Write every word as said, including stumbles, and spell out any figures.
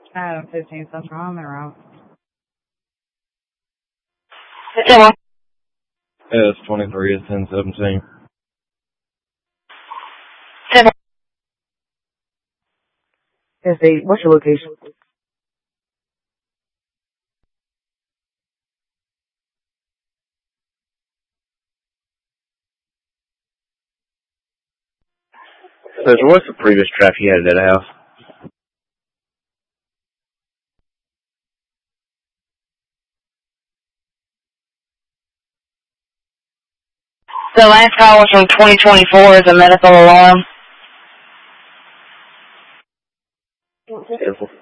Adam fifteen Central on their route. Yeah, S twenty-three is ten seventeen. seven. S eight, what's your location? So what's the previous traffic you had at that house? The last call was from twenty twenty-four as a medical alarm. Careful.